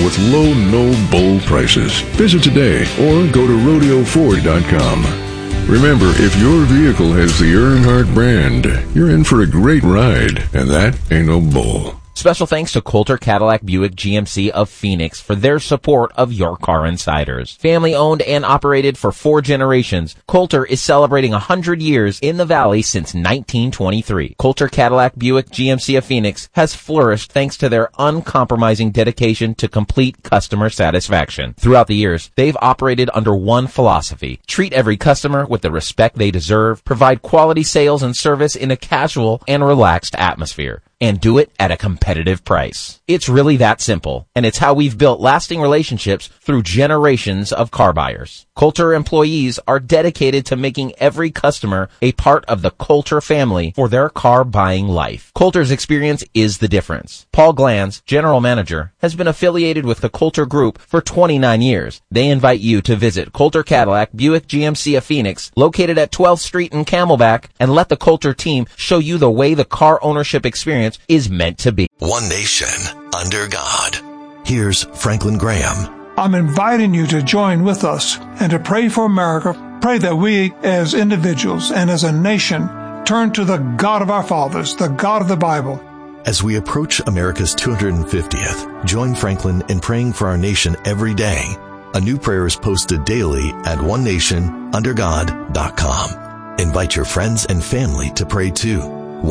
with low, no-bull prices. Visit today or go to RodeoFord.com. Remember, if your vehicle has the Earnhardt brand, you're in for a great ride, and that ain't no bull. Special thanks to Coulter Cadillac Buick GMC of Phoenix for their support of Your Car Insiders. Family owned and operated for 4 generations, Coulter is celebrating 100 years in the Valley since 1923. Coulter Cadillac Buick GMC of Phoenix has flourished thanks to their uncompromising dedication to complete customer satisfaction. Throughout the years, they've operated under one philosophy: treat every customer with the respect they deserve, provide quality sales and service in a casual and relaxed atmosphere, and do it at a competitive price. It's really that simple, and it's how we've built lasting relationships through generations of car buyers. Coulter employees are dedicated to making every customer a part of the Coulter family for their car buying life. Coulter's experience is the difference. Paul Glanz, general manager, has been affiliated with the Coulter Group for 29 years. They invite you to visit Coulter Cadillac Buick GMC of Phoenix, located at 12th Street in Camelback, and let the Coulter team show you the way the car ownership experience is meant to be. One nation under God. Here's Franklin Graham. I'm inviting you to join with us and to pray for America. Pray that we as individuals and as a nation turn to the God of our fathers, the God of the Bible. As we approach America's 250th, join Franklin in praying for our nation every day. A new prayer is posted daily at onenationundergod.com. Invite your friends and family to pray too.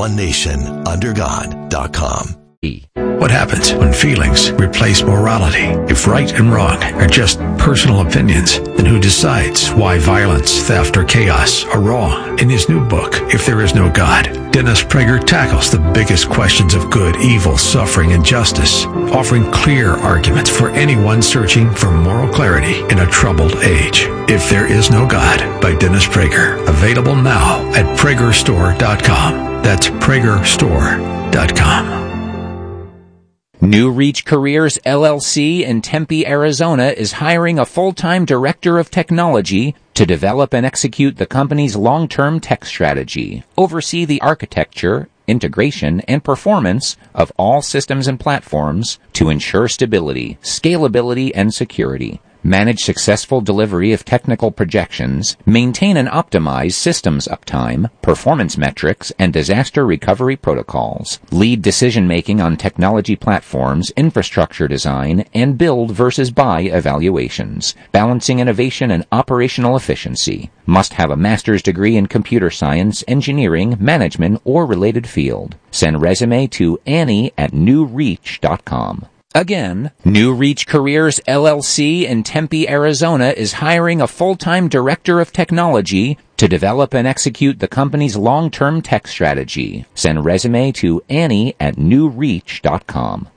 onenationundergod.com. What happens when feelings replace morality? If right and wrong are just personal opinions, then who decides why violence, theft, or chaos are wrong? In his new book, If There Is No God, Dennis Prager tackles the biggest questions of good, evil, suffering, and justice, offering clear arguments for anyone searching for moral clarity in a troubled age. If There Is No God by Dennis Prager. Available now at PragerStore.com. That's PragerStore.com. New Reach Careers LLC in Tempe, Arizona is hiring a full-time director of technology to develop and execute the company's long-term tech strategy, oversee the architecture, integration, and performance of all systems and platforms to ensure stability, scalability, and security, manage successful delivery of technical projections, maintain and optimize systems uptime, performance metrics, and disaster recovery protocols, lead decision-making on technology platforms, infrastructure design, and build versus buy evaluations, balancing innovation and operational efficiency. Must have a master's degree in computer science, engineering, management, or related field. Send resume to Annie@newreach.com. Again, New Reach Careers LLC in Tempe, Arizona is hiring a full-time director of technology to develop and execute the company's long-term tech strategy. Send resume to Annie@newreach.com.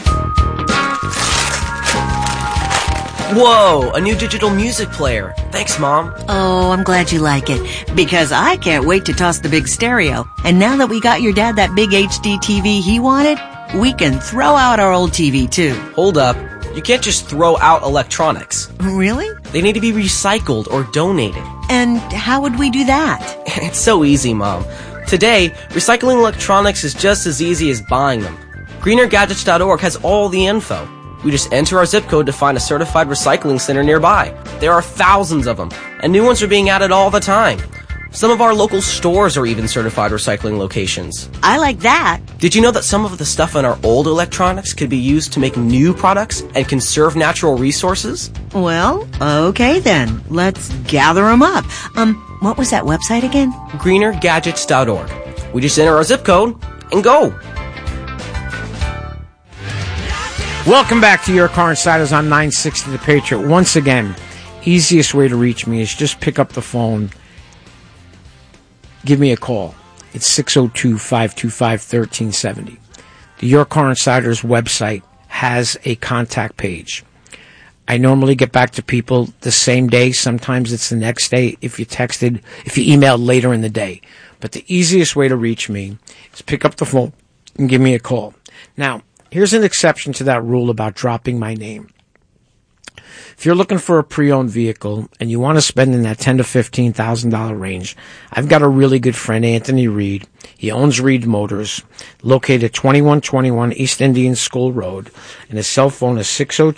Whoa, a new digital music player. Thanks, Mom. Oh, I'm glad you like it, because I can't wait to toss the big stereo. And now that we got your dad that big HD TV he wanted, we can throw out our old TV, too. Hold up. You can't just throw out electronics. Really? They need to be recycled or donated. And how would we do that? It's so easy, Mom. Today, recycling electronics is just as easy as buying them. GreenerGadgets.org has all the info. We just enter our zip code to find a certified recycling center nearby. There are thousands of them, and new ones are being added all the time. Some of our local stores are even certified recycling locations. I like that. Did you know that some of the stuff in our old electronics could be used to make new products and conserve natural resources? Well, okay then. Let's gather them up. What was that website again? GreenerGadgets.org. We just enter our zip code and go. Welcome back to Your Car Insiders on 960 The Patriot. Once again, easiest way to reach me is just pick up the phone. Give me a call. It's 602-525-1370. The Your Car Insiders website has a contact page. I normally get back to people the same day. Sometimes it's the next day if you emailed later in the day. But the easiest way to reach me is pick up the phone and give me a call. Now, here's an exception to that rule about dropping my name. If you're looking for a pre-owned vehicle and you want to spend in that $10,000 to $15,000 range, I've got a really good friend, Anthony Reed. He owns Reed Motors, located at 2121 East Indian School Road, and his cell phone is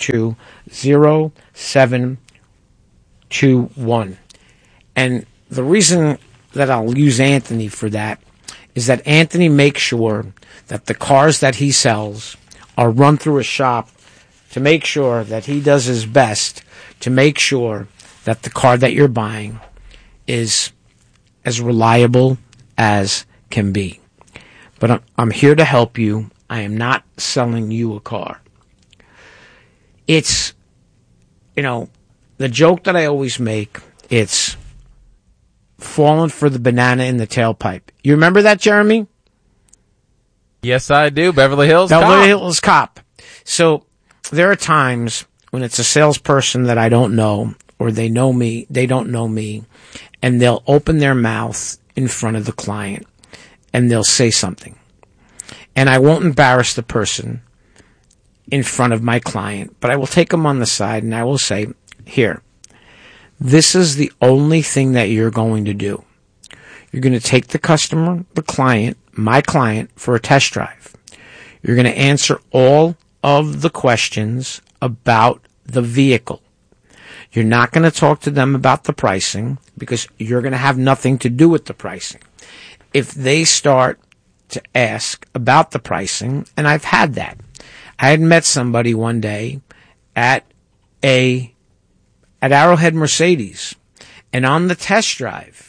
602-0721. And the reason that I'll use Anthony for that is that Anthony makes sure that the cars that he sells are run through a shop to make sure that he does his best to make sure that the car that you're buying is as reliable as can be. But I'm here to help you. I am not selling you a car. It's, the joke that I always make, it's falling for the banana in the tailpipe. You remember that, Jeremy? Yes, I do. Beverly Hills Cop. So there are times when it's a salesperson that I don't know, or they know me, they don't know me, and they'll open their mouth in front of the client and they'll say something. And I won't embarrass the person in front of my client, but I will take them on the side and I will say, here, this is the only thing that you're going to do. You're going to take the customer, the client, my client, for a test drive. You're going to answer all of the questions about the vehicle. You're not going to talk to them about the pricing because you're going to have nothing to do with the pricing. If they start to ask about the pricing, and I've had that. I had met somebody one day at Arrowhead Mercedes, and on the test drive,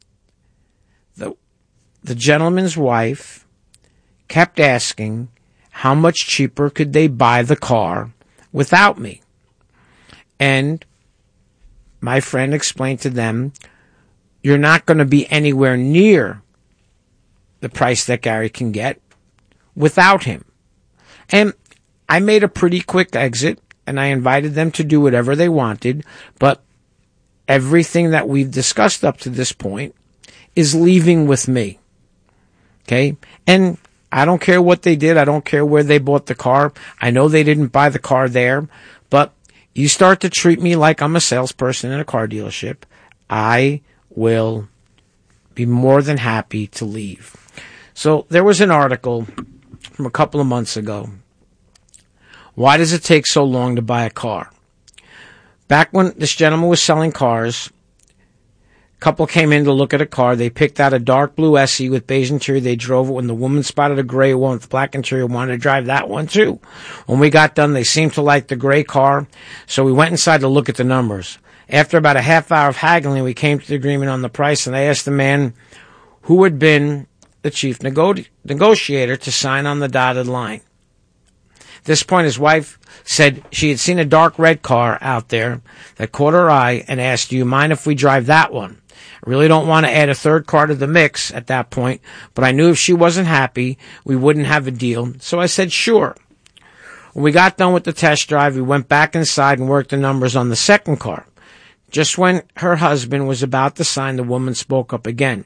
the gentleman's wife kept asking how much cheaper could they buy the car without me. And my friend explained to them, you're not going to be anywhere near the price that Gary can get without him. And I made a pretty quick exit, and I invited them to do whatever they wanted, but everything that we've discussed up to this point is leaving with me. Okay? And I don't care what they did. I don't care where they bought the car. I know they didn't buy the car there, but you start to treat me like I'm a salesperson in a car dealership, I will be more than happy to leave. So there was an article from a couple of months ago. Why does it take so long to buy a car? Back when this gentleman was selling cars, a couple came in to look at a car. They picked out a dark blue SE with beige interior. They drove it. When the woman spotted a gray one with black interior, wanted to drive that one too. When we got done, they seemed to like the gray car, so we went inside to look at the numbers. After about a half hour of haggling, we came to the agreement on the price, and I asked the man who had been the chief negotiator to sign on the dotted line. At this point, his wife said she had seen a dark red car out there that caught her eye and asked, do you mind if we drive that one? I really don't want to add a third car to the mix at that point, but I knew if she wasn't happy, we wouldn't have a deal. So I said, sure. When we got done with the test drive, we went back inside and worked the numbers on the second car. Just when her husband was about to sign, the woman spoke up again.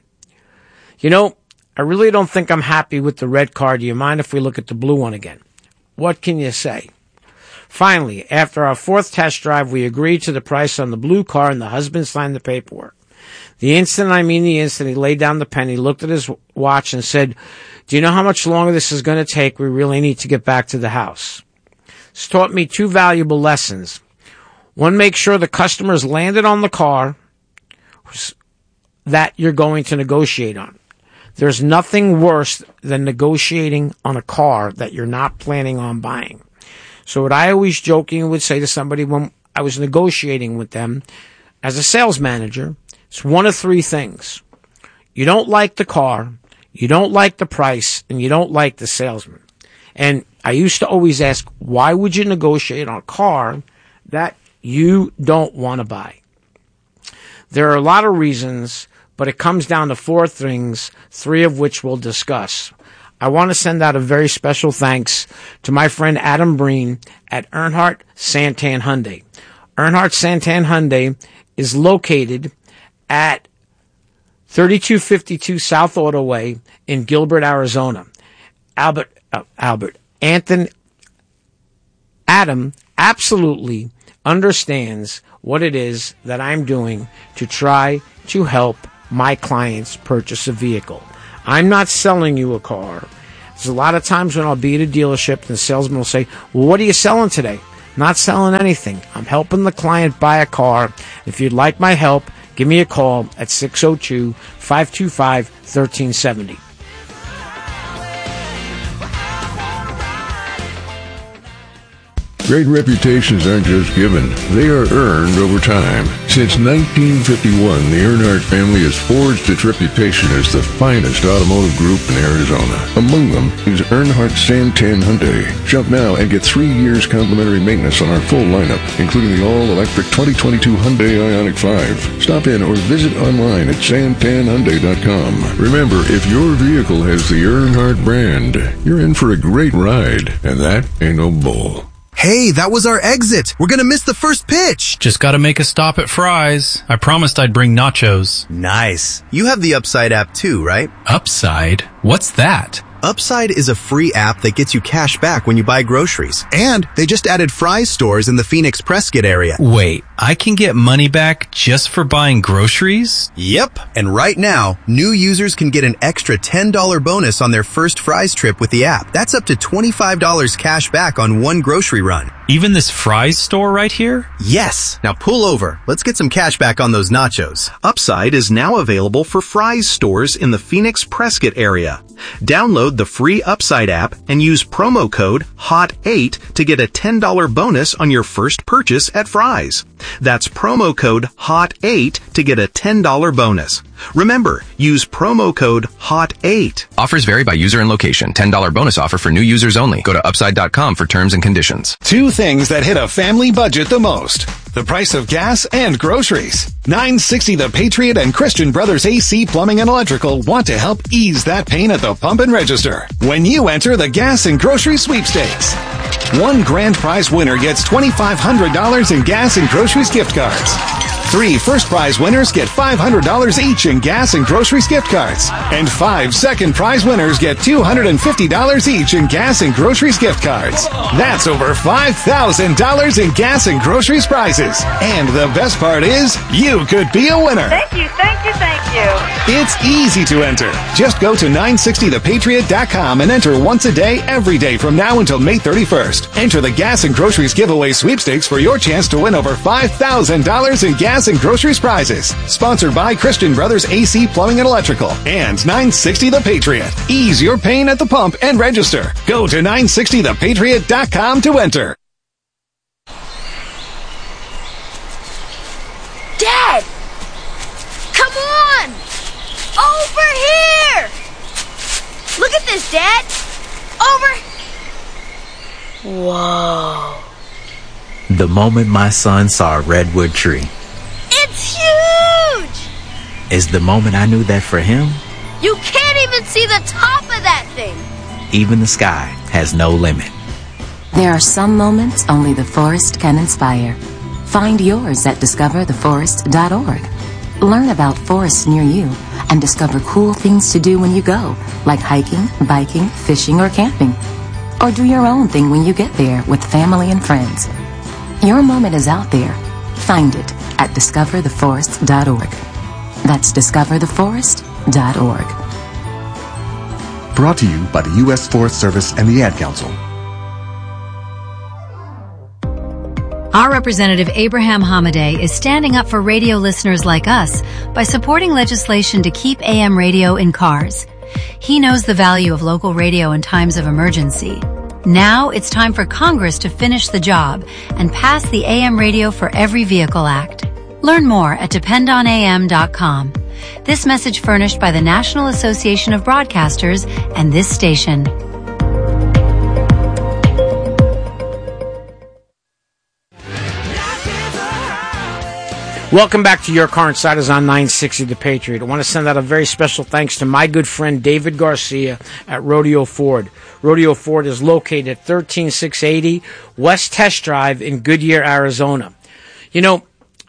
I really don't think I'm happy with the red car. Do you mind if we look at the blue one again? What can you say? Finally, after our fourth test drive, we agreed to the price on the blue car, and the husband signed the paperwork. The instant he laid down the pen, he looked at his watch and said, do you know how much longer this is going to take? We really need to get back to the house. It's taught me two valuable lessons. One, make sure the customer's landed on the car that you're going to negotiate on. There's nothing worse than negotiating on a car that you're not planning on buying. So what I always jokingly would say to somebody when I was negotiating with them as a sales manager, it's one of three things. You don't like the car, you don't like the price, and you don't like the salesman. And I used to always ask, why would you negotiate on a car that you don't want to buy? There are a lot of reasons, but it comes down to four things, three of which we'll discuss. I want to send out a very special thanks to my friend Adam Breen at Earnhardt Santan Hyundai. Earnhardt Santan Hyundai is located at 3252 South Autoway in Gilbert, Arizona. Adam absolutely understands what it is that I'm doing to try to help my clients purchase a vehicle. I'm not selling you a car. There's a lot of times when I'll be at a dealership and the salesman will say, well, what are you selling today? Not selling anything. I'm helping the client buy a car. If you'd like my help, give me a call at 602-525-1370. Great reputations aren't just given, they are earned over time. Since 1951, the Earnhardt family has forged its reputation as the finest automotive group in Arizona. Among them is Earnhardt Santan Hyundai. Shop now and get 3 years complimentary maintenance on our full lineup, including the all-electric 2022 Hyundai Ioniq 5. Stop in or visit online at santanhyundai.com. Remember, if your vehicle has the Earnhardt brand, you're in for a great ride, and that ain't no bull. Hey, that was our exit. We're gonna miss the first pitch. Just gotta make a stop at Fry's. I promised I'd bring nachos. Nice. You have the Upside app too, right? Upside? What's that? Upside is a free app that gets you cash back when you buy groceries. And they just added Fry's stores in the Phoenix Prescott area. Wait, I can get money back just for buying groceries? Yep. And right now, new users can get an extra $10 bonus on their first Fry's trip with the app. That's up to $25 cash back on one grocery run. Even this Fry's store right here? Yes. Now pull over. Let's get some cash back on those nachos. Upside is now available for Fry's stores in the Phoenix Prescott area. Download the free Upside app and use promo code HOT8 to get a $10 bonus on your first purchase at Fry's. That's promo code HOT8 to get a $10 bonus. Remember, use promo code HOT8. Offers vary by user and location. $10 bonus offer for new users only. Go to upside.com for terms and conditions. Two things that hit a family budget the most: the price of gas and groceries. 960 The Patriot and Christian Brothers AC Plumbing and Electrical want to help ease that pain at the pump and register when you enter the gas and grocery sweepstakes. One grand prize winner gets $2,500 in gas and groceries gift cards. 3 first prize winners get $500 each in gas and groceries gift cards. And 5 second prize winners get $250 each in gas and groceries gift cards. That's over $5,000 in gas and groceries prizes. And the best part is, you could be a winner. Thank you, thank you, thank you. It's easy to enter. Just go to 960thepatriot.com and enter once a day, every day from now until May 31st. Enter the gas and groceries giveaway sweepstakes for your chance to win over $5,000 in gas and groceries prizes. Sponsored by Christian Brothers AC Plumbing and Electrical and 960 The Patriot. Ease your pain at the pump and register. Go to 960thepatriot.com to enter. Dad! Come on! Over here! Look at this, Dad! Over... Whoa. The moment my son saw a redwood tree It's huge! is the moment I knew that for him, You can't even see the top of that thing! even the sky has no limit. There are some moments only the forest can inspire. Find yours at discovertheforest.org. Learn about forests near you and discover cool things to do when you go, like hiking, biking, fishing, or camping. Or do your own thing when you get there with family and friends. Your moment is out there. Find it at discovertheforest.org. That's discovertheforest.org. Brought to you by the U.S. Forest Service and the Ad Council. Our representative Abraham Hamadeh is standing up for radio listeners like us by supporting legislation to keep AM radio in cars. He knows the value of local radio in times of emergency. Now it's time for Congress to finish the job and pass the AM Radio for Every Vehicle Act. Learn more at dependonam.com. This message furnished by the National Association of Broadcasters and this station. Welcome back to Your Car Insiders on 960 The Patriot. I want to send out a very special thanks to my good friend David Garcia at Rodeo Ford. Rodeo Ford is located at 13680 West Test Drive in Goodyear, Arizona. You know,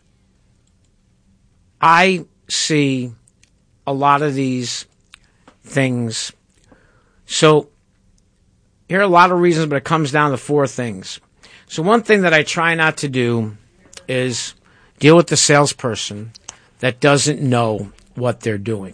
I see a lot of these things. So, here are a lot of reasons, but it comes down to 4 things. So one thing that I try not to do is deal with the salesperson that doesn't know what they're doing.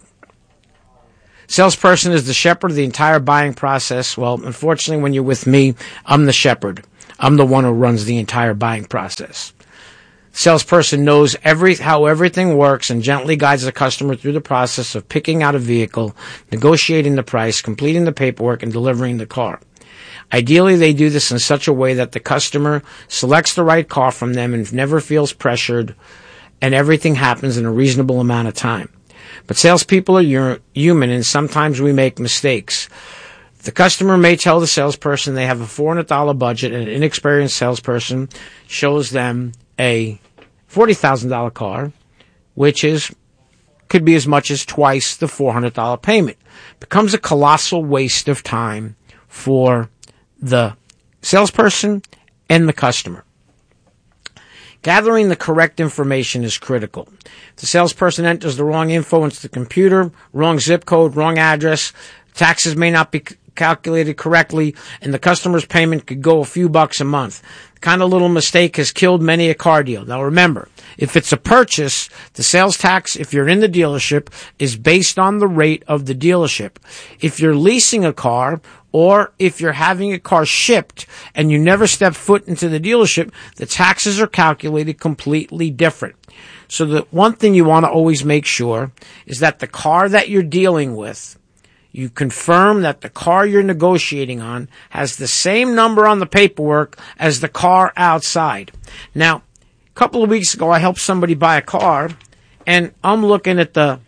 Salesperson is the shepherd of the entire buying process. Well, unfortunately, when you're with me, I'm the shepherd. I'm the one who runs the entire buying process. Salesperson knows how everything works and gently guides the customer through the process of picking out a vehicle, negotiating the price, completing the paperwork, and delivering the car. Ideally, they do this in such a way that the customer selects the right car from them and never feels pressured, and everything happens in a reasonable amount of time. But salespeople are human, and sometimes we make mistakes. The customer may tell the salesperson they have a $400 budget, and an inexperienced salesperson shows them a $40,000 car, which could be as much as twice the $400 payment. It becomes a colossal waste of time for the salesperson and the customer. Gathering the correct information is critical. If the salesperson enters the wrong info into the computer, wrong zip code, wrong address, taxes may not be calculated correctly, and the customer's payment could go a few bucks a month. The kind of little mistake has killed many a car deal. Now remember, if it's a purchase, the sales tax, if you're in the dealership, is based on the rate of the dealership. If you're leasing a car, or if you're having a car shipped and you never step foot into the dealership, the taxes are calculated completely different. So the one thing you want to always make sure is that the car that you're dealing with, you confirm that the car you're negotiating on has the same number on the paperwork as the car outside. Now, a couple of weeks ago, I helped somebody buy a car, and I'm looking at the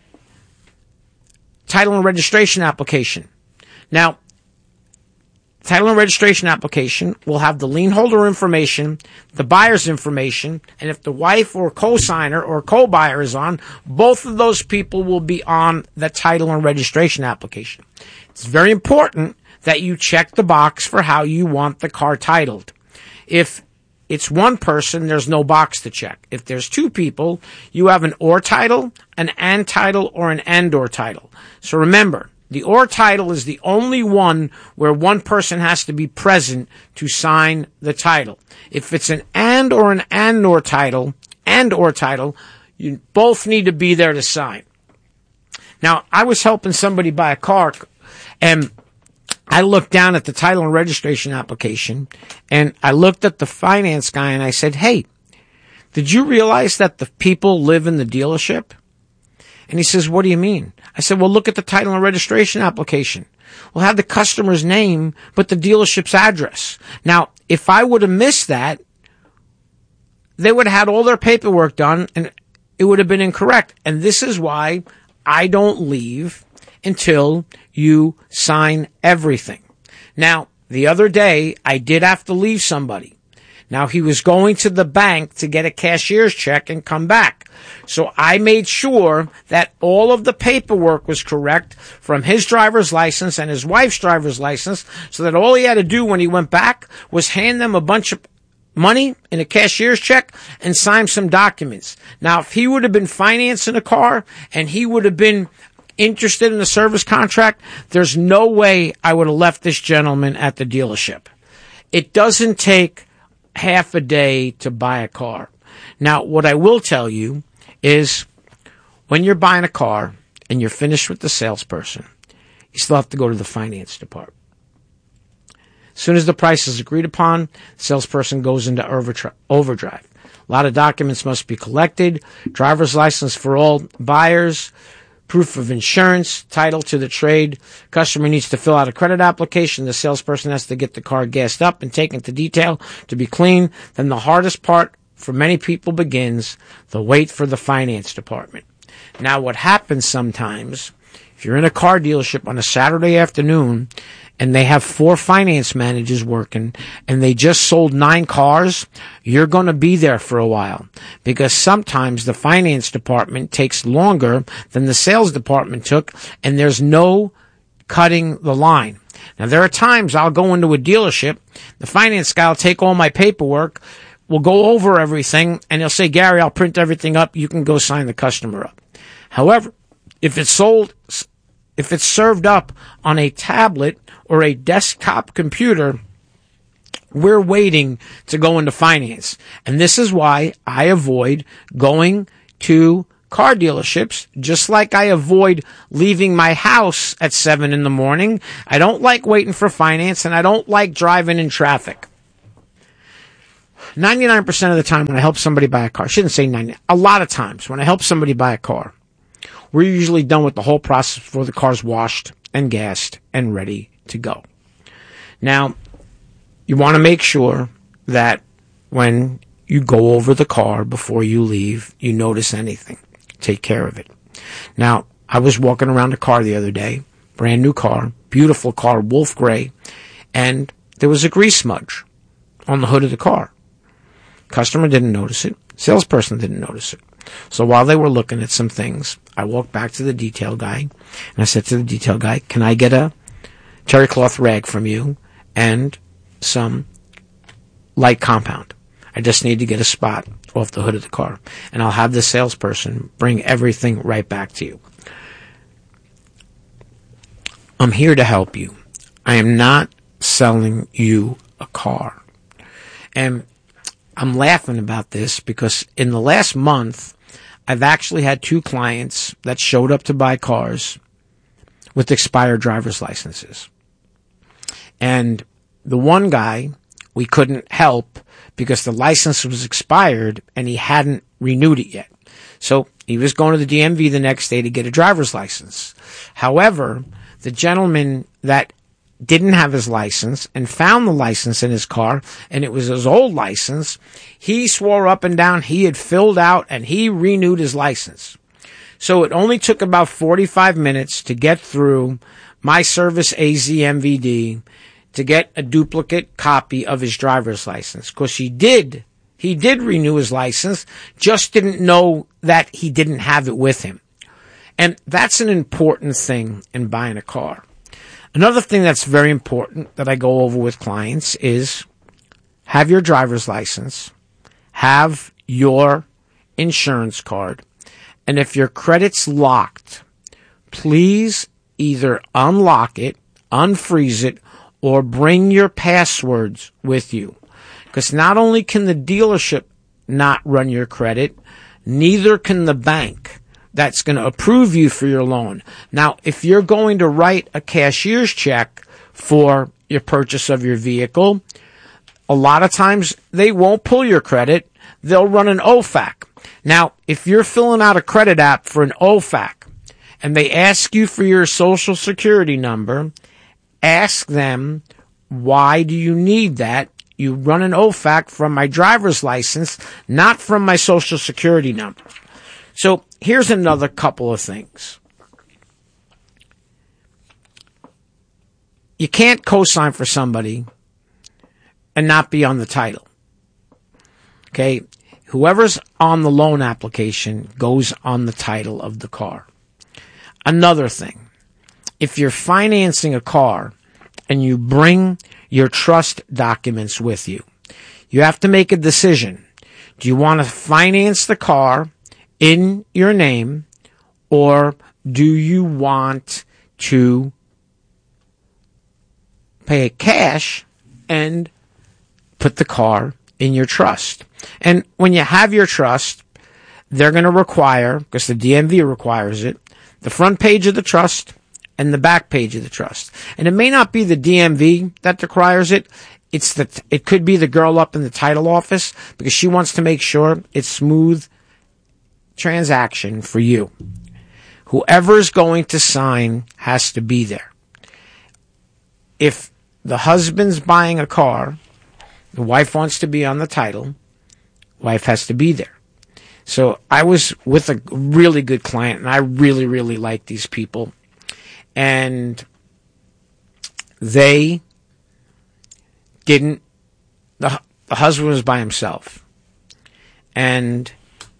title and registration application. Now, title and registration application will have the lien holder information, the buyer's information, and if the wife or co-signer or co-buyer is on, both of those people will be on the title and registration application. It's very important that you check the box for how you want the car titled. If it's one person, there's no box to check. If there's two people, you have an or title, an and title, or an and/or title. So remember, the or title is the only one where one person has to be present to sign the title. If it's an and/or title, you both need to be there to sign. Now, I was helping somebody buy a car, and I looked down at the title and registration application, and I looked at the finance guy, and I said, "Hey, did you realize that the people live in the dealership?" And he says, "What do you mean?" I said, "Well, look at the title and registration application. We'll have the customer's name, but the dealership's address." Now, if I would have missed that, they would have had all their paperwork done, and it would have been incorrect. And this is why I don't leave until you sign everything. Now, the other day, I did have to leave somebody. Now, he was going to the bank to get a cashier's check and come back. So I made sure that all of the paperwork was correct from his driver's license and his wife's driver's license, so that all he had to do when he went back was hand them a bunch of money in a cashier's check and sign some documents. Now, if he would have been financing a car and he would have been interested in a service contract, there's no way I would have left this gentleman at the dealership. It doesn't take half a day to buy a car. Now, what I will tell you is when you're buying a car and you're finished with the salesperson, you still have to go to the finance department. As soon as the price is agreed upon, the salesperson goes into overdrive. A lot of documents must be collected: driver's license for all buyers, proof of insurance, title to the trade. Customer needs to fill out a credit application. The salesperson has to get the car gassed up and taken to detail to be clean. Then the hardest part for many people begins: the wait for the finance department. Now, what happens sometimes, if you're in a car dealership on a Saturday afternoon and they have 4 finance managers working and they just sold 9 cars, you're going to be there for a while, because sometimes the finance department takes longer than the sales department took, and there's no cutting the line. Now, there are times I'll go into a dealership, the finance guy will take all my paperwork, we'll go over everything, and he'll say, "Gary, I'll print everything up, you can go sign the customer up." However, if it's served up on a tablet or a desktop computer we're waiting to go into finance. And this is why I avoid going to car dealerships, just like I avoid leaving my house at 7 in the morning. I don't like waiting for finance, and I don't like driving in traffic. 99% of the time when I help somebody buy a car, I shouldn't say 90, a lot of times when I help somebody buy a car, we're usually done with the whole process before the car's washed and gassed and ready to go. Now, you want to make sure that when you go over the car before you leave, you notice anything. Take care of it. Now, I was walking around a car the other day, brand new car, beautiful car, wolf gray, and there was a grease smudge on the hood of the car. Customer didn't notice it. Salesperson didn't notice it. So while they were looking at some things, I walked back to the detail guy, and I said to the detail guy, can I get a terry cloth rag from you and some light compound? I just need to get a spot off the hood of the car, and I'll have the salesperson bring everything right back to you. I'm here to help you. I am not selling you a car. And I'm laughing about this because in the last month, I've actually had 2 clients that showed up to buy cars with expired driver's licenses. And the one guy we couldn't help because the license was expired and he hadn't renewed it yet. So he was going to the DMV the next day to get a driver's license. However, the gentleman that didn't have his license and found the license in his car, and it was his old license, he swore up and down he had filled out and he renewed his license. So it only took about 45 minutes to get through my service AZMVD to get a duplicate copy of his driver's license. Because he did renew his license, just didn't know that he didn't have it with him. And that's an important thing in buying a car. Another thing that's very important that I go over with clients is have your driver's license, have your insurance card, and if your credit's locked, please either unlock it, unfreeze it, or bring your passwords with you. Because not only can the dealership not run your credit, neither can the bank that's going to approve you for your loan. Now, if you're going to write a cashier's check for your purchase of your vehicle, a lot of times they won't pull your credit. They'll run an OFAC. Now, if you're filling out a credit app for an OFAC and they ask you for your social security number, ask them, why do you need that? You run an OFAC from my driver's license, not from my social security number. So here's another couple of things. You can't co-sign for somebody and not be on the title. Okay? Whoever's on the loan application goes on the title of the car. Another thing, if you're financing a car and you bring your trust documents with you, you have to make a decision. Do you want to finance the car in your name, or do you want to pay cash and put the car in your trust? And when you have your trust, they're going to require, because the DMV requires it, the front page of the trust and the back page of the trust. And it may not be the DMV that requires it. It could be the girl up in the title office, because she wants to make sure it's smooth transaction for you. Whoever's going to sign has to be there. If the husband's buying a car, the wife wants to be on the title, wife has to be there. So I was with a really good client, and I really, really like these people. And they didn't, the husband was by himself. And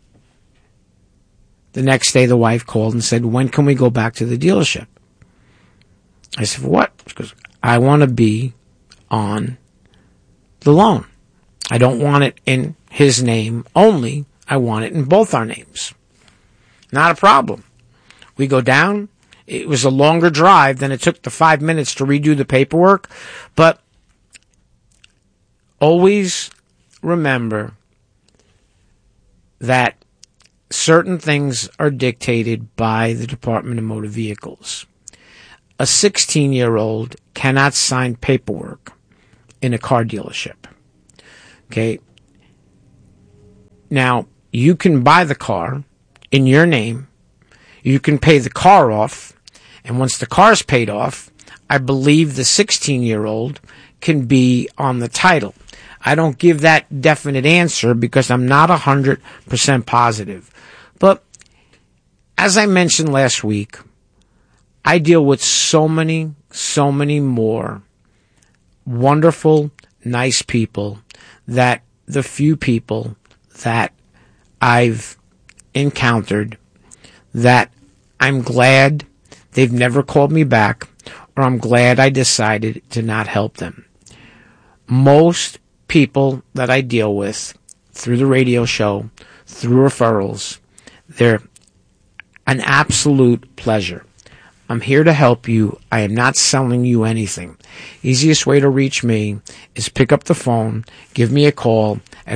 the next day the wife called and said, when can we go back to the dealership? I said, for what? She goes, I want to be on the loan. I don't want it in his name only. I want it in both our names. Not a problem. We go down. It was a longer drive than it took the 5 minutes to redo the paperwork, but always remember that certain things are dictated by the Department of Motor Vehicles. A 16-year-old cannot sign paperwork in a car dealership. Okay? Now, you can buy the car in your name. You can pay the car off. And once the car's paid off, I believe the 16-year-old can be on the title. I don't give that definite answer because I'm not 100% positive. But as I mentioned last week, I deal with so many more wonderful, nice people that the few people that I've encountered that I'm glad they've never called me back, or I'm glad I decided to not help them. Most people that I deal with through the radio show, through referrals, they're an absolute pleasure. I'm here to help you. I am not selling you anything. Easiest way to reach me is pick up the phone, give me a call at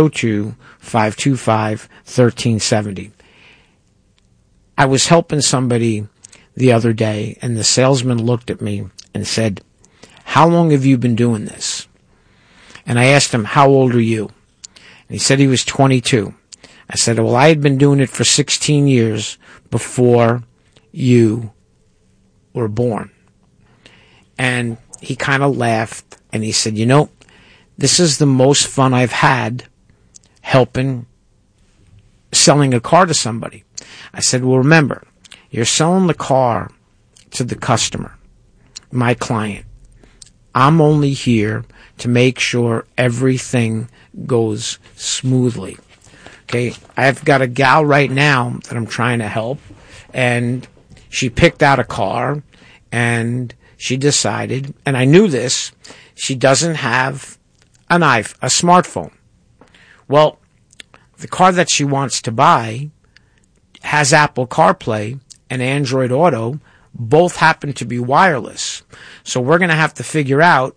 602-525-1370. I was helping somebody the other day, and the salesman looked at me and said, "How long have you been doing this?" And I asked him, "How old are you?" And he said he was 22. I said, "Well, I had been doing it for 16 years before you were born." And he kind of laughed, and he said, "This is the most fun I've had selling a car to somebody." I said, "Well, remember, you're selling the car to the customer, my client. I'm only here to make sure everything goes smoothly." Okay, I've got a gal right now that I'm trying to help, and she picked out a car, and she decided, and I knew this, she doesn't have a smartphone. Well, the car that she wants to buy has Apple CarPlay and Android Auto. Both happen to be wireless. So we're going to have to figure out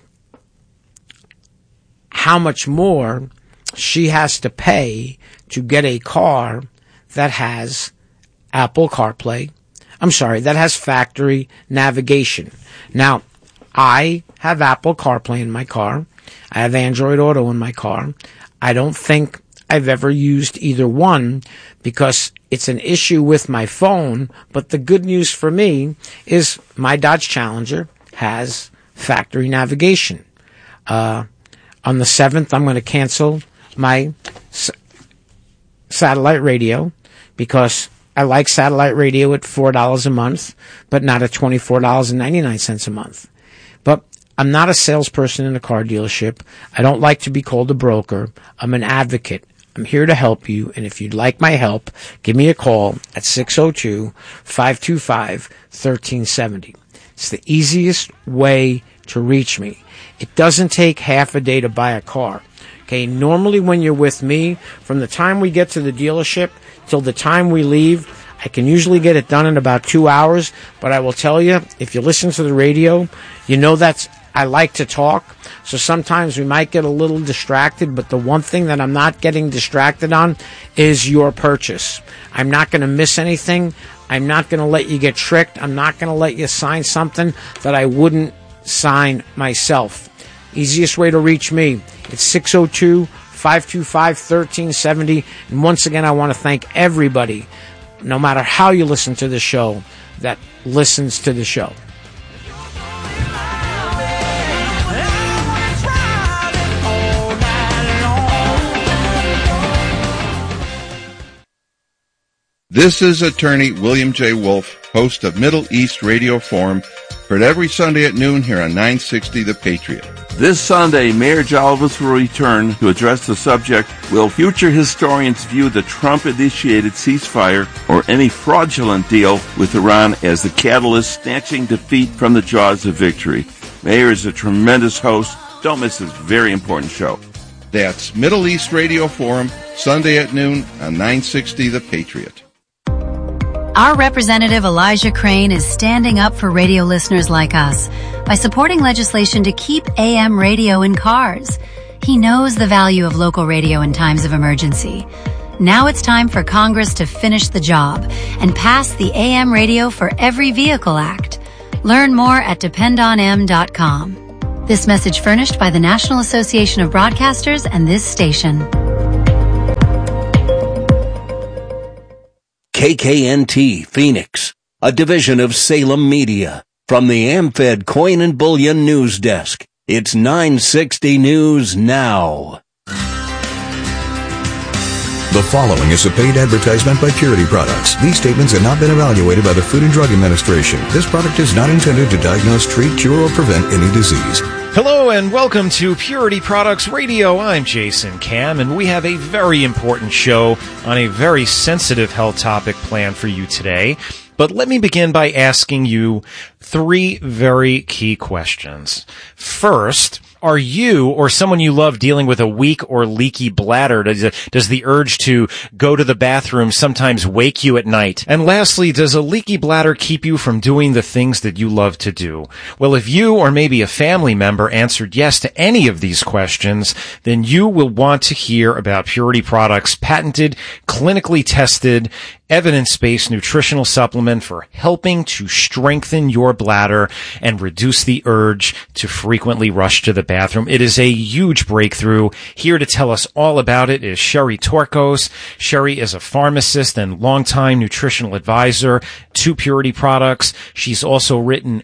how much more she has to pay to get a car that has Apple CarPlay. That has factory navigation. Now, I have Apple CarPlay in my car. I have Android Auto in my car. I don't think I've ever used either one because it's an issue with my phone. But the good news for me is my Dodge Challenger has factory navigation. On the 7th, I'm going to cancel my satellite radio because I like satellite radio at $4 a month, but not at $24.99 a month. But I'm not a salesperson in a car dealership. I don't like to be called a broker. I'm an advocate. I'm here to help you, and if you'd like my help, give me a call at 602-525-1370. It's the easiest way to reach me. It doesn't take half a day to buy a car. Okay, normally when you're with me, from the time we get to the dealership till the time we leave, I can usually get it done in about 2 hours, but I will tell you, if you listen to the radio, I like to talk, so sometimes we might get a little distracted, but the one thing that I'm not getting distracted on is your purchase. I'm not going to miss anything. I'm not going to let you get tricked. I'm not going to let you sign something that I wouldn't sign myself. Easiest way to reach me, it's 602-525-1370. And once again, I want to thank everybody, no matter how you listen to the show, that listens to the show. This is attorney William J. Wolf, host of Middle East Radio Forum, heard every Sunday at noon here on 960 The Patriot. This Sunday, Mayor Jalvis will return to address the subject, will future historians view the Trump-initiated ceasefire or any fraudulent deal with Iran as the catalyst snatching defeat from the jaws of victory? Mayor is a tremendous host. Don't miss this very important show. That's Middle East Radio Forum, Sunday at noon on 960 The Patriot. Our representative Elijah Crane is standing up for radio listeners like us by supporting legislation to keep AM radio in cars. He knows the value of local radio in times of emergency. Now it's time for Congress to finish the job and pass the AM Radio for Every Vehicle Act. Learn more at dependonm.com. This message furnished by the National Association of Broadcasters and this station. KKNT Phoenix, a division of Salem Media. From the AmFed Coin and Bullion News Desk, it's 960 News Now. The following is a paid advertisement by Purity Products. These statements have not been evaluated by the Food and Drug Administration. This product is not intended to diagnose, treat, cure, or prevent any disease. Hello and welcome to Purity Products Radio. I'm Jason Cam, and we have a very important show on a very sensitive health topic planned for you today. But let me begin by asking you 3 very key questions. First, are you or someone you love dealing with a weak or leaky bladder? Does the urge to go to the bathroom sometimes wake you at night? And lastly, does a leaky bladder keep you from doing the things that you love to do? Well, if you or maybe a family member answered yes to any of these questions, then you will want to hear about Purity Products' patented, clinically tested, evidence-based nutritional supplement for helping to strengthen your bladder and reduce the urge to frequently rush to the bathroom. It is a huge breakthrough. Here to tell us all about it is Sherry Torkos. Sherry is a pharmacist and longtime nutritional advisor to Purity Products. She's also written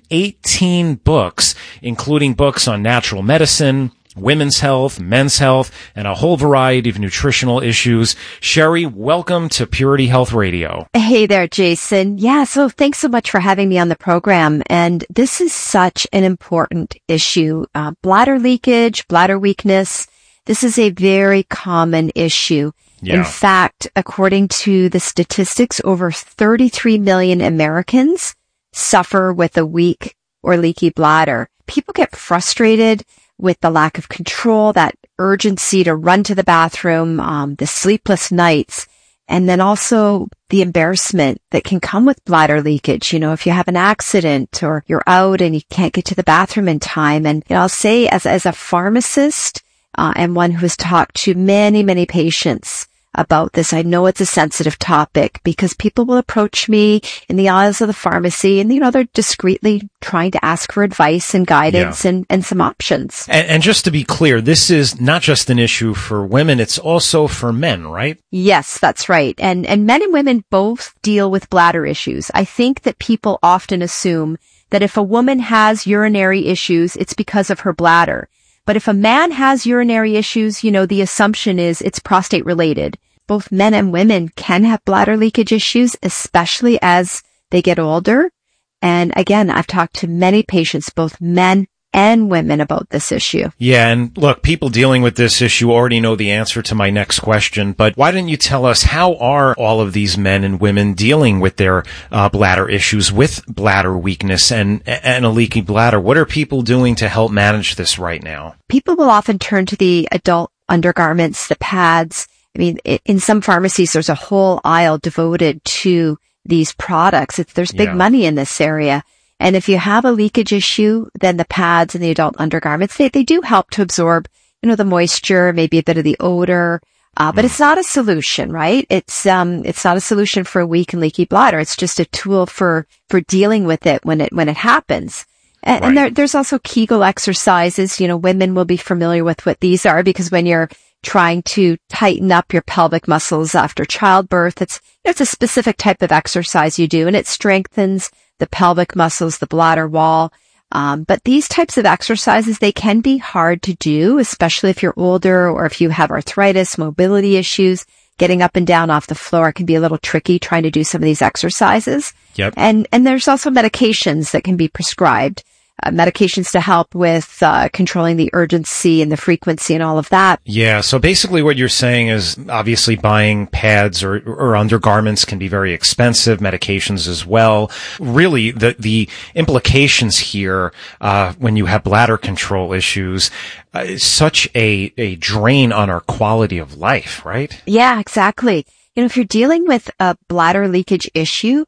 18 books, including books on natural medicine, women's health, men's health, and a whole variety of nutritional issues. Sherry, welcome to Purity Health Radio. Hey there, Jason. Yeah, so thanks so much for having me on the program. And this is such an important issue. Bladder leakage, bladder weakness. This is a very common issue. Yeah. In fact, according to the statistics, over 33 million Americans suffer with a weak or leaky bladder. People get frustrated with the lack of control, that urgency to run to the bathroom, the sleepless nights, and then also the embarrassment that can come with bladder leakage. You know, if you have an accident or you're out and you can't get to the bathroom in time. And I'll say as a pharmacist, and one who has talked to many, many patients about this, I know it's a sensitive topic because people will approach me in the aisles of the pharmacy and, they're discreetly trying to ask for advice and guidance and some options. And just to be clear, this is not just an issue for women, it's also for men, right? Yes, that's right. And men and women both deal with bladder issues. I think that people often assume that if a woman has urinary issues, it's because of her bladder. But if a man has urinary issues, the assumption is it's prostate related. Both men and women can have bladder leakage issues, especially as they get older. And again, I've talked to many patients, both men and women, about this issue. Yeah, and look, people dealing with this issue already know the answer to my next question, but why didn't you tell us how are all of these men and women dealing with their bladder issues, with bladder weakness and a leaky bladder? What are people doing to help manage this right now? People will often turn to the adult undergarments, the pads. I mean, in some pharmacies, there's a whole aisle devoted to these products. There's big money in this area. And if you have a leakage issue, then the pads and the adult undergarments, they do help to absorb, the moisture, maybe a bit of the odor. But it's not a solution, right? It's not a solution for a weak and leaky bladder. It's just a tool for dealing with it when it happens. And there's also Kegel exercises. Women will be familiar with what these are because when you're trying to tighten up your pelvic muscles after childbirth, it's a specific type of exercise you do, and it strengthens the pelvic muscles, the bladder wall. But these types of exercises, they can be hard to do, especially if you're older or if you have arthritis, mobility issues. Getting up and down off the floor can be a little tricky trying to do some of these exercises. Yep. And there's also medications that can be prescribed. Medications to help with controlling the urgency and the frequency and all of that. Yeah, so basically what you're saying is obviously buying pads or undergarments can be very expensive, medications as well. Really, the implications here when you have bladder control issues is such a drain on our quality of life, right? Yeah, exactly. If you're dealing with a bladder leakage issue,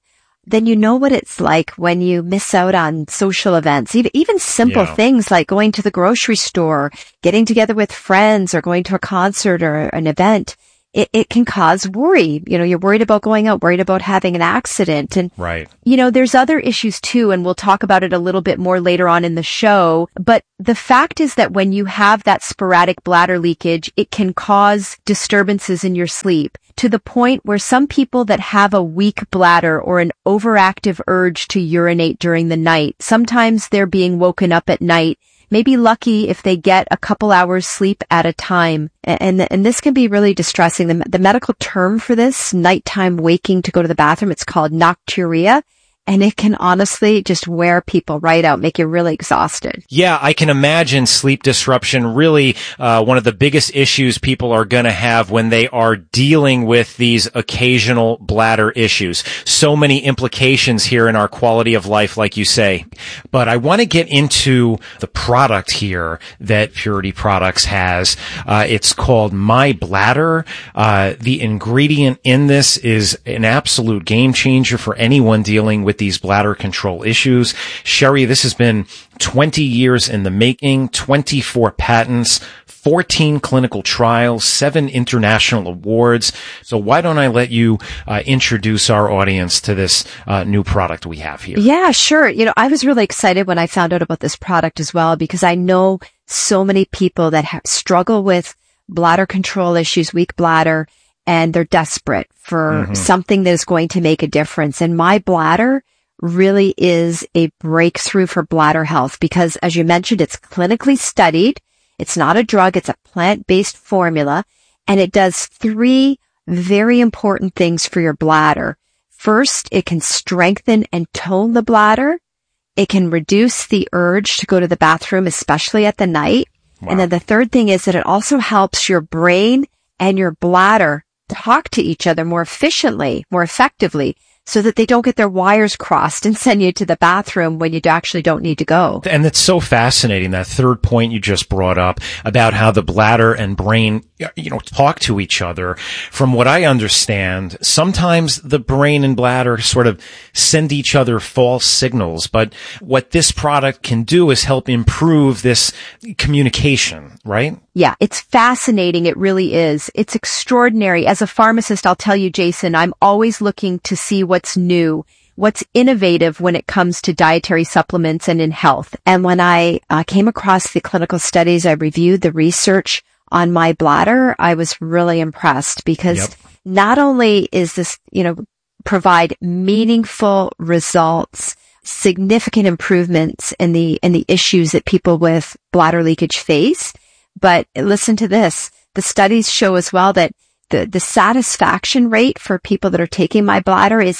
then you know what it's like when you miss out on social events, even simple things like going to the grocery store, getting together with friends, or going to a concert or an event. It can cause worry. You're worried about going out, worried about having an accident. And, there's other issues too, and we'll talk about it a little bit more later on in the show. But the fact is that when you have that sporadic bladder leakage, it can cause disturbances in your sleep to the point where some people that have a weak bladder or an overactive urge to urinate during the night, sometimes they're being woken up at night, may be lucky if they get a couple hours sleep at a time. And this can be really distressing. The medical term for this, nighttime waking to go to the bathroom, it's called nocturia. And it can honestly just wear people right out, make you really exhausted. Yeah, I can imagine sleep disruption really one of the biggest issues people are going to have when they are dealing with these occasional bladder issues. So many implications here in our quality of life, like you say. But I want to get into the product here that Purity Products has. It's called My Bladder. The ingredient in this is an absolute game changer for anyone dealing with these bladder control issues. Sherry, this has been 20 years in the making, 24 patents, 14 clinical trials, 7 international awards. So why don't I let you introduce our audience to this new product we have here? Yeah, sure. I was really excited when I found out about this product as well, because I know so many people that struggle with bladder control issues, weak bladder, and they're desperate for something that is going to make a difference. And My Bladder really is a breakthrough for bladder health because, as you mentioned, it's clinically studied. It's not a drug. It's a plant-based formula, and it does 3 very important things for your bladder. First, it can strengthen and tone the bladder. It can reduce the urge to go to the bathroom, especially at the night. Wow. And then the third thing is that it also helps your brain and your bladder talk to each other more efficiently, more effectively, so that they don't get their wires crossed and send you to the bathroom when you actually don't need to go. And it's so fascinating, that third point you just brought up about how the bladder and brain, talk to each other. From what I understand, sometimes the brain and bladder sort of send each other false signals. But what this product can do is help improve this communication, right? Yeah, it's fascinating. It really is. It's extraordinary. As a pharmacist, I'll tell you, Jason, I'm always looking to see what's new, what's innovative when it comes to dietary supplements and in health. And when I came across the clinical studies, I reviewed the research on My Bladder, I was really impressed because not only is this, provide meaningful results, significant improvements in the issues that people with bladder leakage face, but listen to this. The studies show as well that the satisfaction rate for people that are taking My Bladder is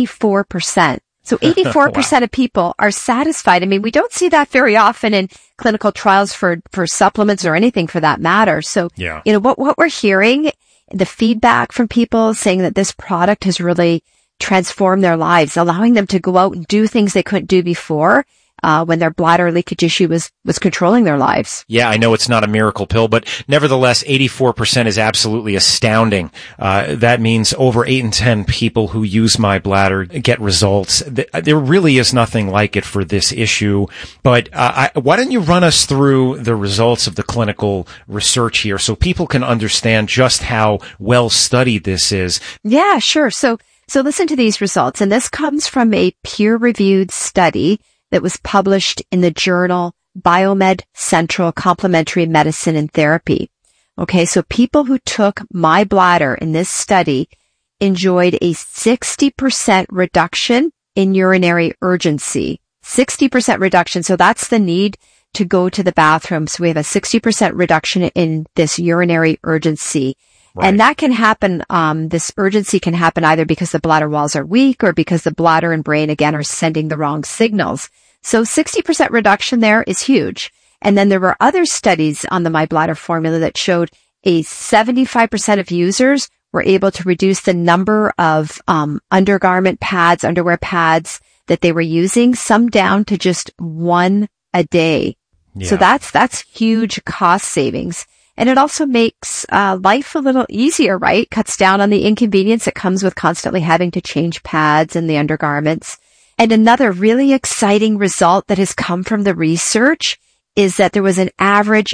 84%. So 84% wow. of people are satisfied. I mean, we don't see that very often in clinical trials for supplements or anything for that matter. So, what we're hearing, the feedback from people saying that this product has really transformed their lives, allowing them to go out and do things they couldn't do before. When their bladder leakage issue was controlling their lives. Yeah, I know it's not a miracle pill, but nevertheless, 84% is absolutely astounding. That means over 8 in 10 people who use My Bladder get results. There really is nothing like it for this issue. But why don't you run us through the results of the clinical research here so people can understand just how well studied this is? Yeah, sure. So listen to these results. And this comes from a peer-reviewed study that was published in the journal Biomed Central Complementary Medicine and Therapy. Okay, so people who took My Bladder in this study enjoyed a 60% reduction in urinary urgency. 60% reduction. So that's the need to go to the bathroom. So we have a 60% reduction in this urinary urgency. Right. And that can happen, this urgency can happen either because the bladder walls are weak or because the bladder and brain, again, are sending the wrong signals. So 60% reduction there is huge. And then there were other studies on the My Bladder formula that showed a 75% of users were able to reduce the number of undergarment pads, underwear pads that they were using, some down to just 1 a day. Yeah. So that's huge cost savings. And it also makes life a little easier, right? Cuts down on the inconvenience that comes with constantly having to change pads and the undergarments. And another really exciting result that has come from the research is that there was an average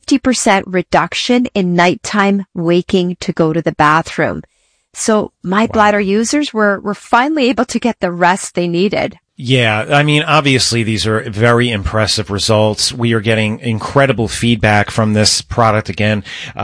50% reduction in nighttime waking to go to the bathroom. So My Bladder users were finally able to get the rest they needed. Yeah, I mean, obviously these are very impressive results. We are getting incredible feedback from this product. Again,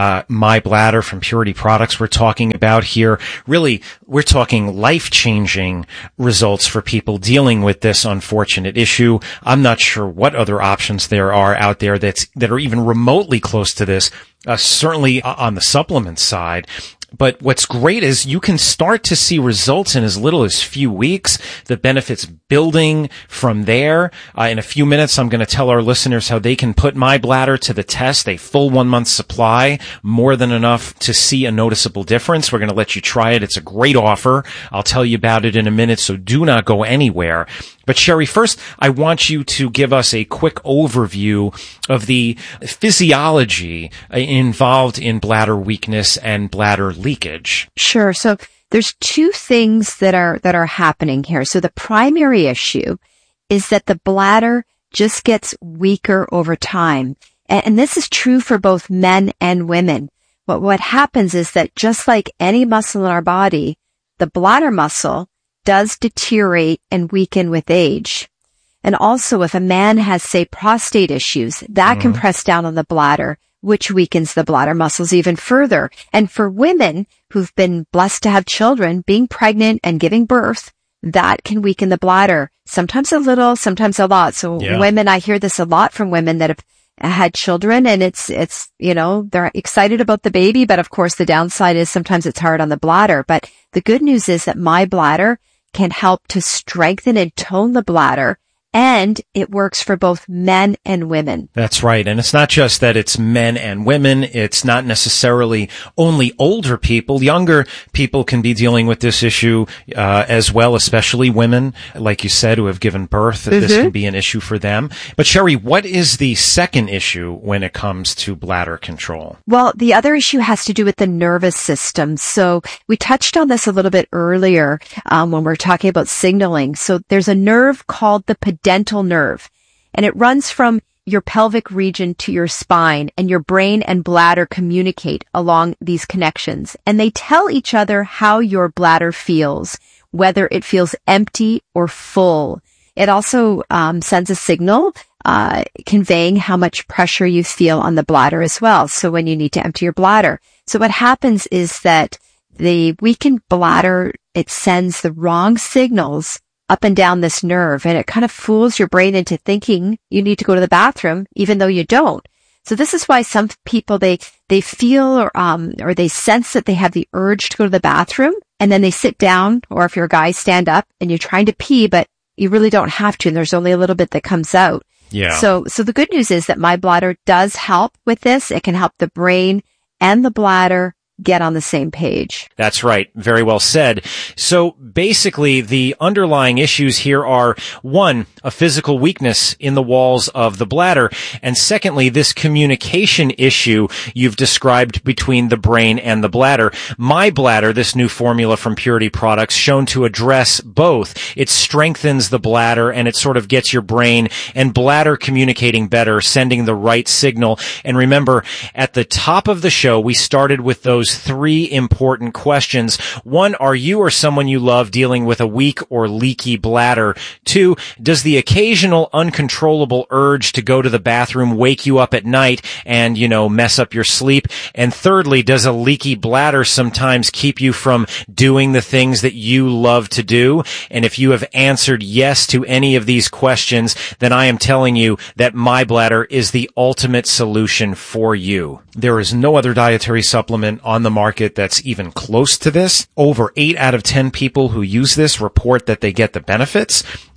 My Bladder from Purity Products we're talking about here. Really, we're talking life-changing results for people dealing with this unfortunate issue. I'm not sure what other options there are out there that are even remotely close to this, certainly on the supplement side. But what's great is you can start to see results in as little as few weeks, the benefits building from there. In a few minutes, I'm going to tell our listeners how they can put My Bladder to the test, a full 1 month supply, more than enough to see a noticeable difference. We're going to let you try it. It's a great offer. I'll tell you about it in a minute, so do not go anywhere. But Sherry, first, I want you to give us a quick overview of the physiology involved in bladder weakness and bladder leakage. Sure. So there's two things that are happening here. So the primary issue is that the bladder just gets weaker over time. And this is true for both men and women. But what happens is that just like any muscle in our body, the bladder muscle does deteriorate and weaken with age. And also if a man has, say, prostate issues, that can press down on the bladder, which weakens the bladder muscles even further. And for women who've been blessed to have children, being pregnant and giving birth, that can weaken the bladder. Sometimes a little, sometimes a lot. So women, I hear this a lot from women that have had children, and it's, they're excited about the baby, but of course the downside is sometimes it's hard on the bladder. But the good news is that My Bladder can help to strengthen and tone the bladder, and it works for both men and women. That's right. And it's not just that it's men and women. It's not necessarily only older people. Younger people can be dealing with this issue as well, especially women, like you said, who have given birth. This can be an issue for them. But Sherry, what is the second issue when it comes to bladder control? Well, the other issue has to do with the nervous system. So we touched on this a little bit earlier when we're talking about signaling. So there's a nerve called the dental nerve, and it runs from your pelvic region to your spine, and your brain and bladder communicate along these connections, and they tell each other how your bladder feels, whether it feels empty or full. It also sends a signal conveying how much pressure you feel on the bladder as well, so when you need to empty your bladder. So what happens is that the weakened bladder, it sends the wrong signals up and down this nerve, and it kind of fools your brain into thinking you need to go to the bathroom, even though you don't. So this is why some people, they feel or they sense that they have the urge to go to the bathroom, and then they sit down, or if you're a guy, stand up, and you're trying to pee, but you really don't have to, and there's only a little bit that comes out. Yeah. So the good news is that My Bladder does help with this. It can help the brain and the bladder get on the same page. That's right. Very well said. So basically, the underlying issues here are, one, a physical weakness in the walls of the bladder, and secondly, this communication issue you've described between the brain and the bladder. My Bladder, this new formula from Purity Products, shown to address both. It strengthens the bladder, and it sort of gets your brain and bladder communicating better, sending the right signal. And remember, at the top of the show, we started with those three important questions. One, are you or someone you love dealing with a weak or leaky bladder? Two, does the occasional uncontrollable urge to go to the bathroom wake you up at night and, mess up your sleep? And thirdly, does a leaky bladder sometimes keep you from doing the things that you love to do? And if you have answered yes to any of these questions, then I am telling you that My Bladder is the ultimate solution for you. There is no other dietary supplement on the market that's even close to this. Over 8 out of 10 people who use this report that they get the benefits.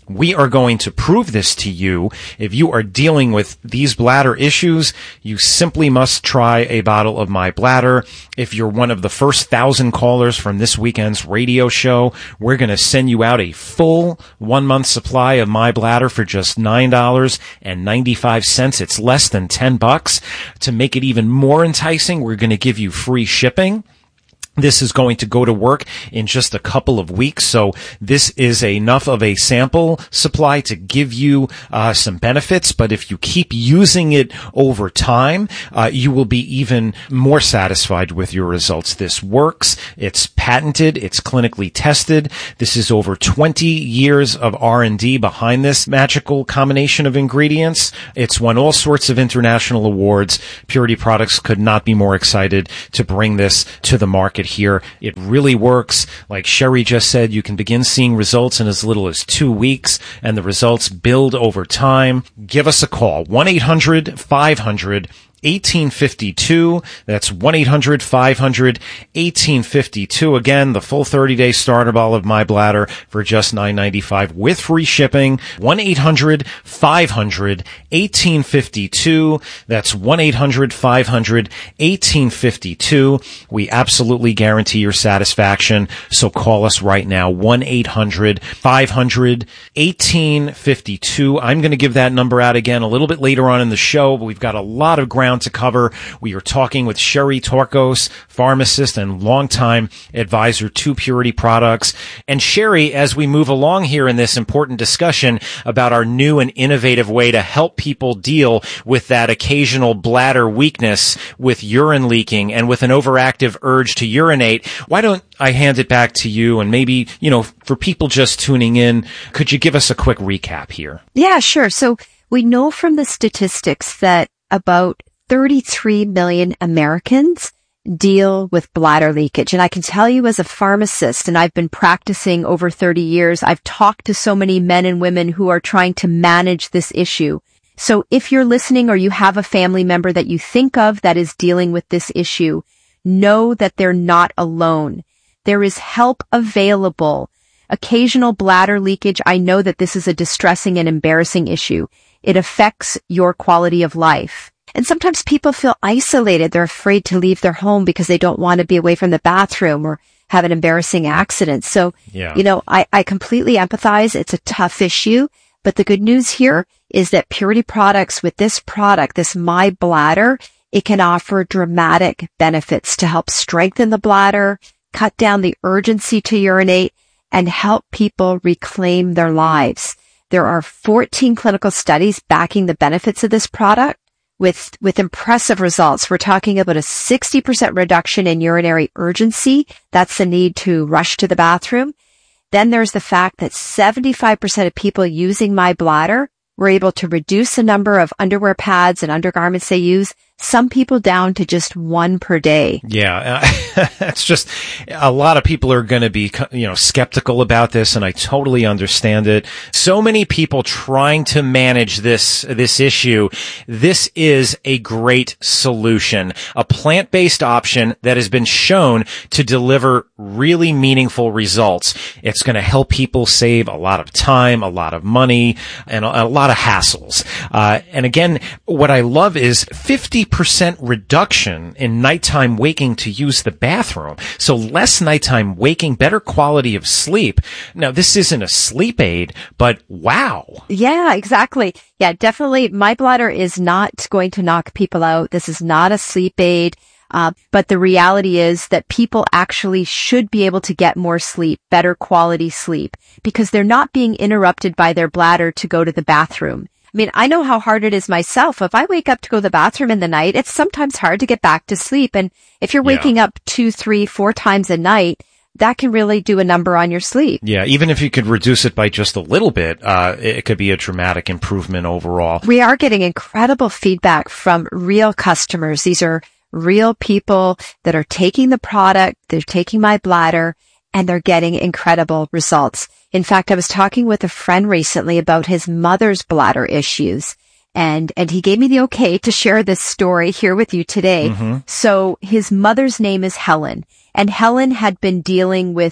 We are going to prove this to you. If you are dealing with these bladder issues, you simply must try a bottle of My Bladder. If you're one of the first 1,000 callers from this weekend's radio show, we're going to send you out a full 1-month supply of My Bladder for just $9.95. It's less than $10. To make it even more enticing, we're going to give you free shipping. This is going to go to work in just a couple of weeks, so this is enough of a sample supply to give you some benefits, but if you keep using it over time, you will be even more satisfied with your results. This works. It's patented. It's clinically tested. This is over 20 years of R&D behind this magical combination of ingredients. It's won all sorts of international awards. Purity Products could not be more excited to bring this to the market here. It really works. Like Sherry just said, you can begin seeing results in as little as 2 weeks, and the results build over time. Give us a call, 1-800-500-1852. That's 1-800-500-1852. Again, the full 30-day starter bottle of My Bladder for just $9.95 with free shipping. 1-800-500-1852. That's 1-800-500-1852. We absolutely guarantee your satisfaction. So call us right now, 1-800-500-1852. I'm going to give that number out again a little bit later on in the show, but we've got a lot of ground to cover. We are talking with Sherry Torkos, pharmacist and longtime advisor to Purity Products. And Sherry, as we move along here in this important discussion about our new and innovative way to help people deal with that occasional bladder weakness with urine leaking and with an overactive urge to urinate, why don't I hand it back to you, and maybe, for people just tuning in, could you give us a quick recap here? Yeah, sure. So we know from the statistics that about 33 million Americans deal with bladder leakage. And I can tell you as a pharmacist, and I've been practicing over 30 years, I've talked to so many men and women who are trying to manage this issue. So if you're listening or you have a family member that you think of that is dealing with this issue, know that they're not alone. There is help available. Occasional bladder leakage, I know that this is a distressing and embarrassing issue. It affects your quality of life. And sometimes people feel isolated. They're afraid to leave their home because they don't want to be away from the bathroom or have an embarrassing accident. So, I completely empathize. It's a tough issue. But the good news here is that Purity Products, with this product, this My Bladder, it can offer dramatic benefits to help strengthen the bladder, cut down the urgency to urinate, and help people reclaim their lives. There are 14 clinical studies backing the benefits of this product with impressive results. We're talking about a 60% reduction in urinary urgency. That's the need to rush to the bathroom. Then there's the fact that 75% of people using My Bladder were able to reduce the number of underwear pads and undergarments they use, some people down to just 1 per day. Yeah, it's just a lot of people are going to be, skeptical about this, and I totally understand it. So many people trying to manage this issue. This is a great solution, a plant-based option that has been shown to deliver really meaningful results. It's going to help people save a lot of time, a lot of money, and a lot of hassles. And again, what I love is 50% reduction in nighttime waking to use the bathroom. So less nighttime waking, better quality of sleep. Now, this isn't a sleep aid, but wow. Yeah, exactly. Yeah, definitely. My Bladder is not going to knock people out. This is not a sleep aid. But the reality is that people actually should be able to get more sleep, better quality sleep, because they're not being interrupted by their bladder to go to the bathroom. I mean, I know how hard it is myself. If I wake up to go to the bathroom in the night, it's sometimes hard to get back to sleep. And if you're waking up 2, 3, 4 times a night, that can really do a number on your sleep. Yeah, even if you could reduce it by just a little bit, it could be a dramatic improvement overall. We are getting incredible feedback from real customers. These are real people that are taking the product, they're taking My Bladder, and they're getting incredible results. In fact, I was talking with a friend recently about his mother's bladder issues, and he gave me the okay to share this story here with you today. Mm-hmm. So his mother's name is Helen, and Helen had been dealing with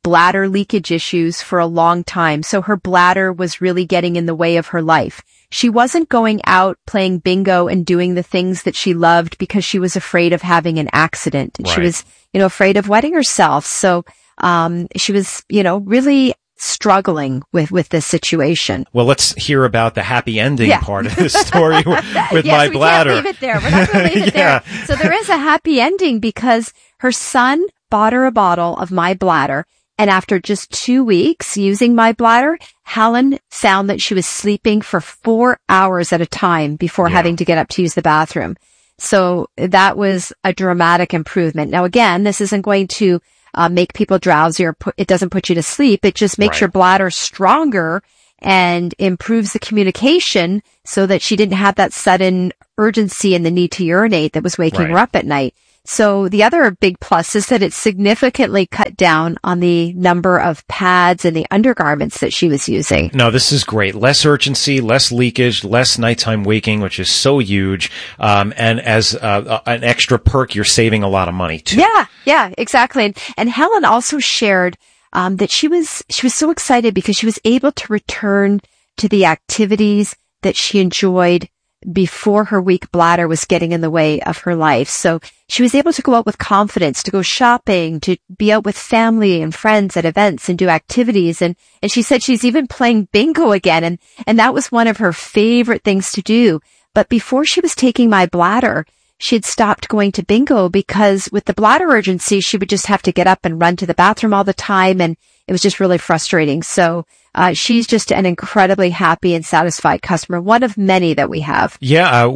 bladder leakage issues for a long time. So her bladder was really getting in the way of her life. She wasn't going out playing bingo and doing the things that she loved because she was afraid of having an accident. Right. She was, afraid of wetting herself. So, she was, really struggling with this situation. Well, let's hear about the happy ending part of this story with my bladder. Can't leave it there. We're not going to leave it there. So there is a happy ending because her son bought her a bottle of My Bladder. And after just 2 weeks using My Bladder, Helen found that she was sleeping for 4 hours at a time before having to get up to use the bathroom. So that was a dramatic improvement. Now, again, this isn't going to make people drowsy or it doesn't put you to sleep. It just makes your bladder stronger and improves the communication so that she didn't have that sudden urgency and the need to urinate that was waking her up at night. So the other big plus is that it significantly cut down on the number of pads and the undergarments that she was using. No, this is great. Less urgency, less leakage, less nighttime waking, which is so huge. And as an extra perk, you're saving a lot of money too. Yeah, exactly. And Helen also shared that she was so excited because she was able to return to the activities that she enjoyed before her weak bladder was getting in the way of her life. So she was able to go out with confidence, to go shopping, to be out with family and friends at events and do activities. And she said she's even playing bingo again. And that was one of her favorite things to do. But before she was taking My Bladder, she had stopped going to bingo because with the bladder urgency, she would just have to get up and run to the bathroom all the time. And it was just really frustrating. So she's just an incredibly happy and satisfied customer, one of many that we have. Yeah,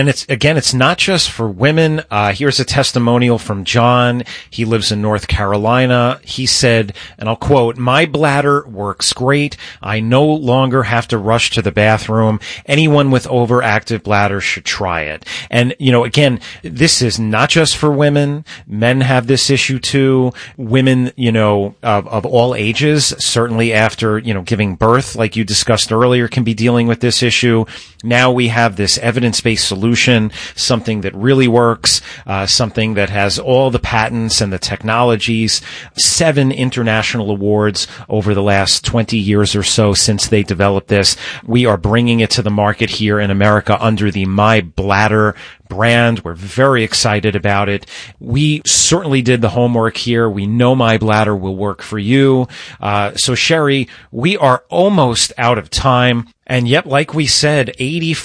it's not just for women. Here's a testimonial from John. He lives in North Carolina. He said, and I'll quote, "My bladder works great. I no longer have to rush to the bathroom. Anyone with overactive bladder should try it." And, again, this is not just for women. Men have this issue too. Women, of all ages, certainly after, giving birth, like you discussed earlier, can be dealing with this issue. Now we have this evidence-based solution, something that really works, something that has all the patents and the technologies, 7 international awards over the last 20 years or so since they developed this. We are bringing it to the market here in America under the My Bladder brand. We're very excited about it. We certainly did the homework here. We know My Bladder will work for you. So Sherry, we are almost out of time. And yet, like we said,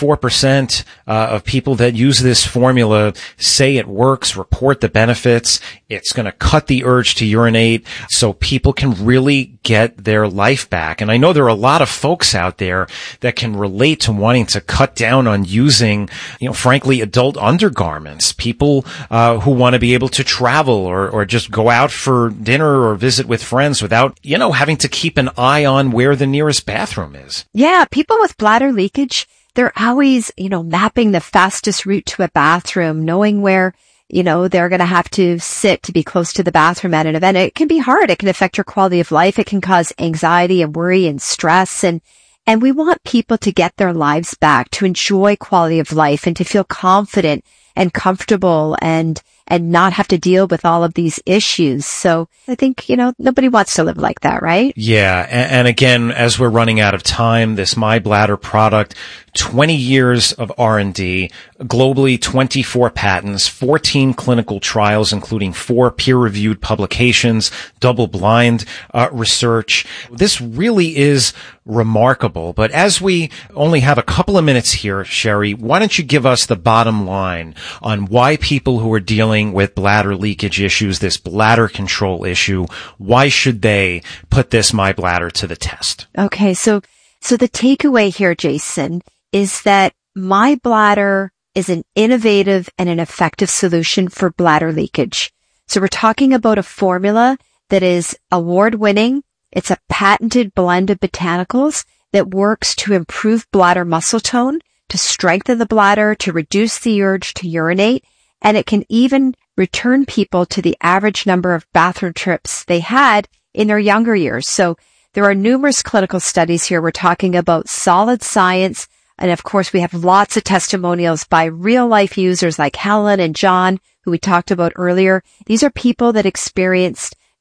84% of people that use this formula say it works, report the benefits. It's going to cut the urge to urinate so people can really get their life back. And I know there are a lot of folks out there that can relate to wanting to cut down on using, frankly, adult undergarments. People who want to be able to travel or just go out for dinner or visit with friends without, having to keep an eye on where the nearest bathroom is. Yeah, people with bladder leakage, they're always, mapping the fastest route to a bathroom, knowing where, they're going to have to sit to be close to the bathroom at an event. It can be hard. It can affect your quality of life. It can cause anxiety and worry and stress. And we want people to get their lives back, to enjoy quality of life and to feel confident and comfortable and not have to deal with all of these issues. So I think, nobody wants to live like that, right? Yeah. And again, as we're running out of time, this My Bladder product, 20 years of R&D, globally 24 patents, 14 clinical trials, including 4 peer-reviewed publications, double-blind research. This really is remarkable. But as we only have a couple of minutes here, Sherry, why don't you give us the bottom line on why people who are dealing with bladder leakage issues, this bladder control issue, why should they put this My Bladder to the test? Okay, so the takeaway here, Jason, is that My Bladder is an innovative and an effective solution for bladder leakage. So we're talking about a formula that is award-winning. It's a patented blend of botanicals that works to improve bladder muscle tone, to strengthen the bladder, to reduce the urge to urinate, and it can even return people to the average number of bathroom trips they had in their younger years. So there are numerous clinical studies here. We're talking about solid science. And of course, we have lots of testimonials by real life users like Helen and John, who we talked about earlier. These are people that experienced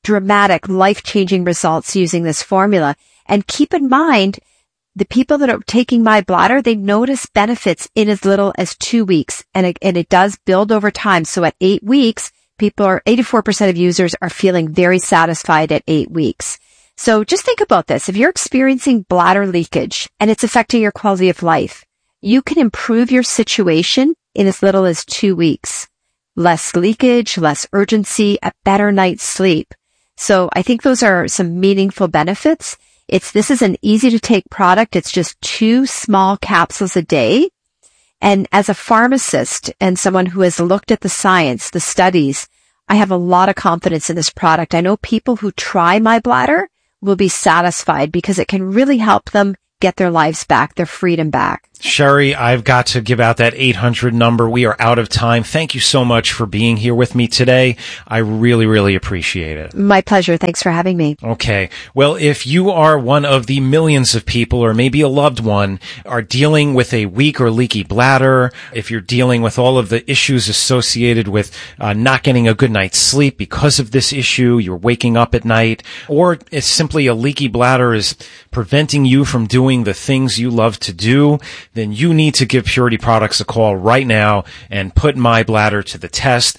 dramatic, life-changing results using this formula. And keep in mind, the people that are taking My Bladder, they notice benefits in as little as 2 weeks. And it does build over time. So at 8 weeks, 84% of users are feeling very satisfied at 8 weeks. So just think about this. If you're experiencing bladder leakage and it's affecting your quality of life, you can improve your situation in as little as 2 weeks. Less leakage, less urgency, a better night's sleep. So I think those are some meaningful benefits. This is an easy to take product. It's just 2 small capsules a day. And as a pharmacist and someone who has looked at the science, the studies, I have a lot of confidence in this product. I know people who try My Bladder will be satisfied because it can really help them get their lives back, their freedom back. Sherry, I've got to give out that 800 number. We are out of time. Thank you so much for being here with me today. I really, really appreciate it. My pleasure. Thanks for having me. Okay. Well, if you are one of the millions of people, or maybe a loved one, are dealing with a weak or leaky bladder, if you're dealing with all of the issues associated with not getting a good night's sleep because of this issue, you're waking up at night, or it's simply a leaky bladder is preventing you from doing the things you love to do, then you need to give Purity Products a call right now and put My Bladder to the test.